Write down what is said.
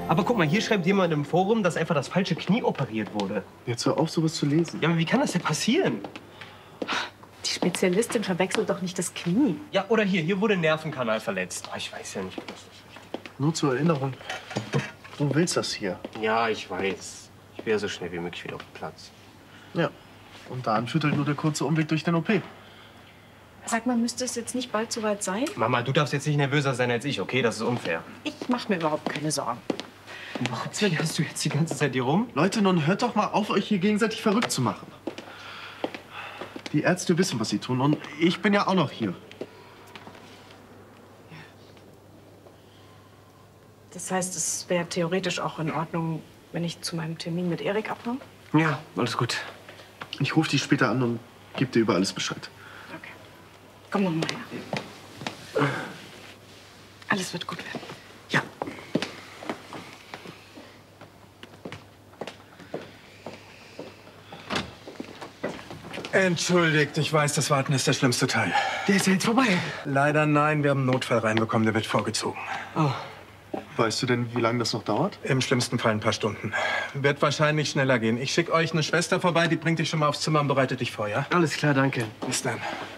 Aber guck mal, hier schreibt jemand im Forum, dass einfach das falsche Knie operiert wurde. Jetzt hör auf, sowas zu lesen. Ja, aber wie kann das denn passieren? Die Spezialistin verwechselt doch nicht das Knie. Ja, oder hier wurde ein Nervenkanal verletzt. Ich weiß ja nicht, ob das ist. Nur zur Erinnerung. Du willst das hier. Ja, ich weiß. Ich will ja so schnell wie möglich wieder auf den Platz. Ja. Und daran führt halt nur der kurze Umweg durch den OP. Sag mal, müsste es jetzt nicht bald soweit sein? Mama, du darfst jetzt nicht nervöser sein als ich, okay? Das ist unfair. Ich mache mir überhaupt keine Sorgen. Warum hast du jetzt die ganze Zeit hier rum? Leute, nun hört doch mal auf, euch hier gegenseitig verrückt zu machen. Die Ärzte wissen, was sie tun. Und ich bin ja auch noch hier. Das heißt, es wäre theoretisch auch in Ordnung, wenn ich zu meinem Termin mit Erik abhaue? Ja, alles gut. Ich rufe dich später an und gebe dir über alles Bescheid. Okay. Komm noch mal her. Alles wird gut werden. Ja. Entschuldigt, ich weiß, das Warten ist der schlimmste Teil. Der ist ja jetzt vorbei. Leider nein, wir haben einen Notfall reinbekommen, der wird vorgezogen. Oh. Weißt du denn, wie lange das noch dauert? Im schlimmsten Fall ein paar Stunden. Wird wahrscheinlich schneller gehen. Ich schicke euch eine Schwester vorbei, die bringt dich schon mal aufs Zimmer und bereitet dich vor, ja? Alles klar, danke. Bis dann.